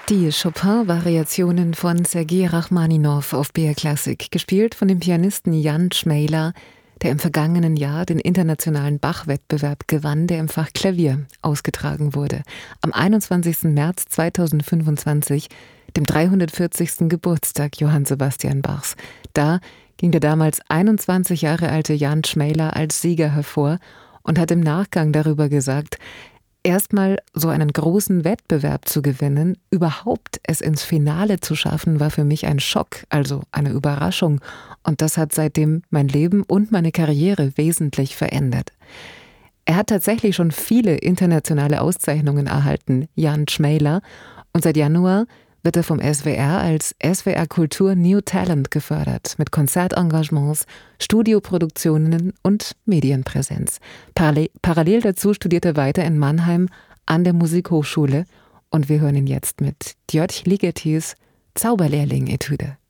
Die Chopin-Variationen von Sergei Rachmaninow auf BR Classic, gespielt von dem Pianisten Jan Schmejler, der im vergangenen Jahr den internationalen Bach-Wettbewerb gewann, der im Fach Klavier ausgetragen wurde. Am 21. März 2025, dem 340. Geburtstag Johann Sebastian Bachs. Da ging der damals 21 Jahre alte Jan Schmejler als Sieger hervor und hat im Nachgang darüber gesagt: Erstmal so einen großen Wettbewerb zu gewinnen, überhaupt es ins Finale zu schaffen, war für mich ein Schock, also eine Überraschung. Und das hat seitdem mein Leben und meine Karriere wesentlich verändert. Er hat tatsächlich schon viele internationale Auszeichnungen erhalten, Jan Schmejler. Und seit Januar wird er vom SWR als SWR Kultur New Talent gefördert, mit Konzertengagements, Studioproduktionen und Medienpräsenz. Parallel dazu studiert er weiter in Mannheim an der Musikhochschule und wir hören ihn jetzt mit György Ligetis Zauberlehrling-Etüde.